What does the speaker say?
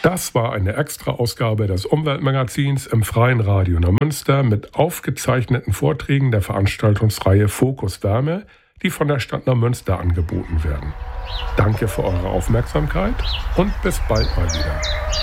Das war eine Extra-Ausgabe des Umweltmagazins im Freien Radio Neumünster mit aufgezeichneten Vorträgen der Veranstaltungsreihe Fokus Wärme, die von der Stadt Neumünster angeboten werden. Danke für eure Aufmerksamkeit und bis bald mal wieder.